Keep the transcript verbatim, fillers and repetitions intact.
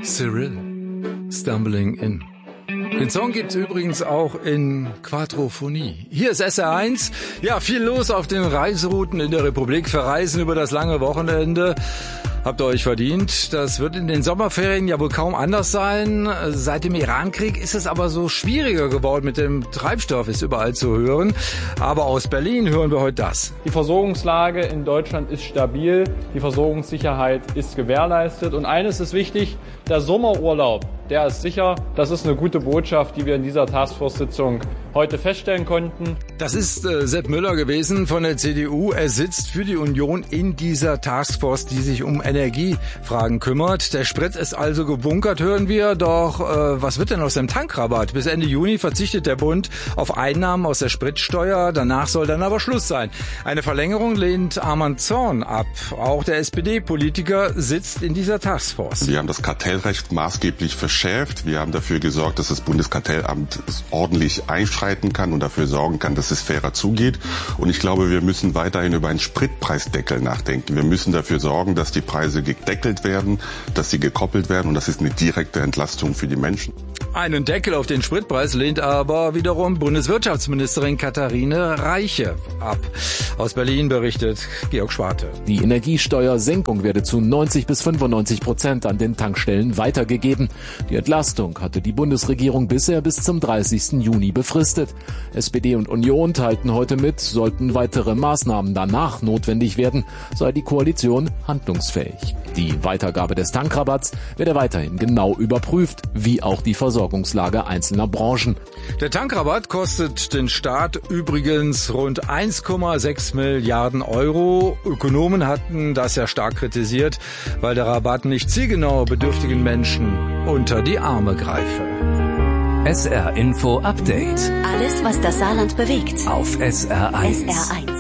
Cyril, Stumbling In. Den Song gibt's übrigens auch in Quadrophonie. Hier ist S R eins. Ja, viel los auf den Reiserouten in der Republik. Verreisen über das lange Wochenende. Habt ihr euch verdient. Das wird in den Sommerferien ja wohl kaum anders sein. Seit dem Irankrieg ist es aber so schwieriger geworden mit dem Treibstoff, ist überall zu hören. Aber aus Berlin hören wir heute das. Die Versorgungslage in Deutschland ist stabil, die Versorgungssicherheit ist gewährleistet. Und eines ist wichtig, der Sommerurlaub, der ist sicher. Das ist eine gute Botschaft, die wir in dieser Taskforce-Sitzung heute feststellen konnten. Das ist äh, Sepp Müller gewesen von der C D U. Er sitzt für die Union in dieser Taskforce, die sich um Energiefragen kümmert. Der Sprit ist also gebunkert, hören wir. Doch äh, was wird denn aus dem Tankrabatt? Bis Ende Juni verzichtet der Bund auf Einnahmen aus der Spritsteuer. Danach soll dann aber Schluss sein. Eine Verlängerung lehnt Arman Zorn ab. Auch der S P D-Politiker sitzt in dieser Taskforce. Wir haben das Kartellrecht maßgeblich verschärft. Wir haben dafür gesorgt, dass das Bundeskartellamt ordentlich einschreiten kann und dafür sorgen kann, dass es fairer zugeht. Und ich glaube, wir müssen weiterhin über einen Spritpreisdeckel nachdenken. Wir müssen dafür sorgen, dass die Preise gedeckelt werden, dass sie gekoppelt werden, und das ist eine direkte Entlastung für die Menschen. Einen Deckel auf den Spritpreis lehnt aber wiederum Bundeswirtschaftsministerin Katharine Reiche ab. Aus Berlin berichtet Georg Schwarte. Die Energiesteuersenkung werde zu neunzig bis fünfundneunzig Prozent an den Tankstellen weitergegeben. Die Entlastung hatte die Bundesregierung bisher bis zum dreißigsten Juni befristet. S P D und Union teilten heute mit, sollten weitere Maßnahmen danach notwendig werden, sei die Koalition handlungsfähig. Die Weitergabe des Tankrabatts werde weiterhin genau überprüft, wie auch die Versorgungslage einzelner Branchen. Der Tankrabatt kostet den Staat übrigens rund eins Komma sechs Milliarden Euro. Ökonomen hatten das ja stark kritisiert, weil der Rabatt nicht zielgenau bedürftigen Menschen unter die Arme greife. S R Info Update. Alles, was das Saarland bewegt. Auf S R eins. S R eins.